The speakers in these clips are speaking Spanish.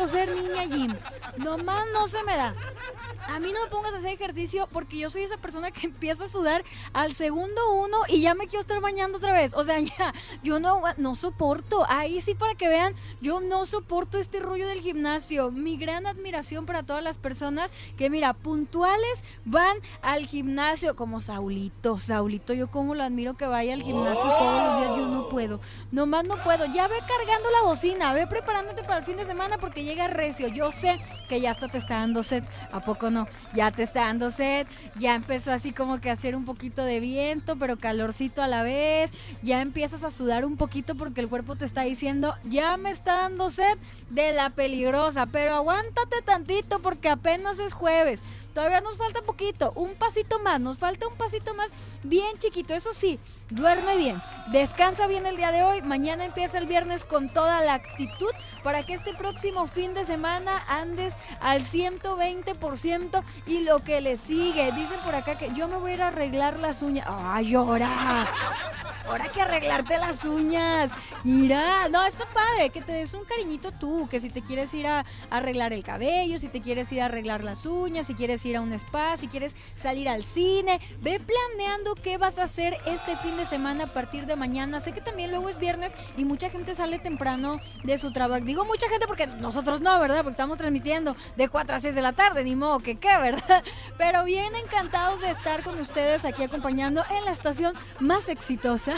quiero ser niña gym. Nomás no se me da. A mí no me pongas a hacer ejercicio porque yo soy esa persona que empieza a sudar al segundo uno y ya me quiero estar bañando otra vez. O sea, ya, yo no soporto. Ahí sí, para que vean, yo no soporto este rollo del gimnasio. Mi gran admiración para todas las personas que, mira, puntuales van al gimnasio, como Saulito, yo como lo admiro que vaya al gimnasio todos los días. Yo no puedo, nomás no puedo. Ya ve cargando la bocina, ve preparándote para el fin de semana porque llega recio. Yo sé que ya hasta te está dando sed, ¿a poco no? Ya te está dando sed, ya empezó así como que a hacer un poquito de viento, pero calorcito a la vez, ya empiezas a sudar un poquito porque el cuerpo te está diciendo, ya me está dando sed de la peligrosa, pero aguántate tantito porque apenas es jueves. Todavía nos falta poquito, un pasito más, nos falta un pasito más bien chiquito. Eso sí, duerme bien, descansa bien el día de hoy, mañana empieza el viernes con toda la actitud para que este próximo fin de semana andes al 120% y lo que le sigue. Dicen por acá que yo me voy a ir a arreglar las uñas. ¡Ay, ahora que arreglarte las uñas! Mira, no, está padre que te des un cariñito tú, que si te quieres ir a arreglar el cabello, si te quieres ir a arreglar las uñas, si quieres ir a un spa, si quieres salir al cine, ve planeando qué vas a hacer este fin de semana a partir de mañana. Sé que también luego es viernes y mucha gente sale temprano de su trabajo. Digo mucha gente porque nosotros no, ¿verdad? Porque estamos transmitiendo de 4 a 6 de la tarde, ni modo que qué, ¿verdad? Pero bien encantados de estar con ustedes aquí acompañando en la estación más exitosa.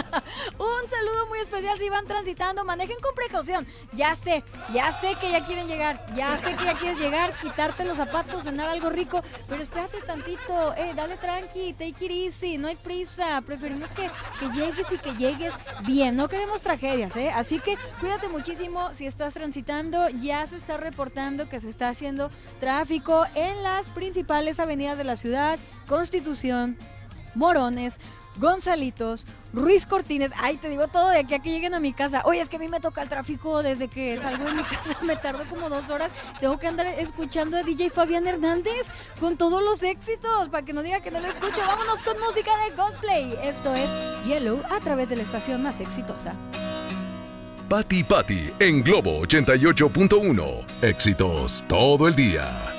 Un saludo muy especial si van transitando, manejen con precaución. Ya sé que ya quieren llegar, ya sé que ya quieres llegar, quitarte los zapatos, cenar algo rico, pero espérate tantito, dale tranqui, take it easy, no hay prisa, preferimos que llegues y que llegues bien, no queremos tragedias, así que cuídate muchísimo. Si estás transitando, ya se está reportando que se está haciendo tráfico en las principales avenidas de la ciudad: Constitución, Morones, Gonzalitos, Ruiz Cortines. Ay, te digo todo de aquí a que lleguen a mi casa. Oye, es que a mí me toca el tráfico desde que salgo de mi casa, me tardo como 2 horas. Tengo que andar escuchando a DJ Fabián Hernández con todos los éxitos, para que no diga que no lo escucho. Vámonos con música de Coldplay. Esto es Yellow a través de la estación más exitosa. Pati en Globo 88.1. Éxitos todo el día.